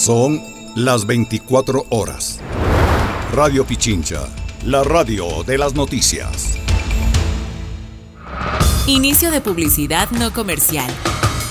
Son las 24 horas. Radio Pichincha, la radio de las noticias. Inicio de publicidad no comercial.